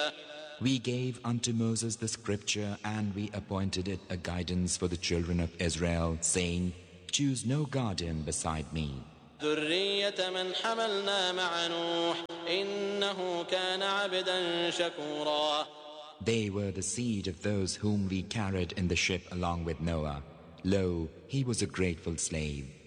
We gave unto Moses the scripture, and we appointed it a guidance for the children of Israel, saying, Choose no guardian beside me. ذرية من حملنا مع نوح إنه كان عبدا شكورا. They were the seed of those whom we carried in the ship along with Noah. Lo, he was a grateful slave.